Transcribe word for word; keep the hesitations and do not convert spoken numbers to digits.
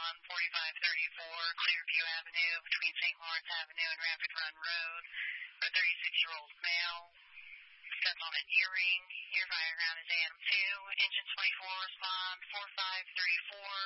on forty-five thirty-four Clearview Avenue between Saint Lawrence Avenue and Rapid Run Road. A thirty-six-year-old male stepped on an earring. Nearby around is A M two. Engine twenty-four respond four five three four.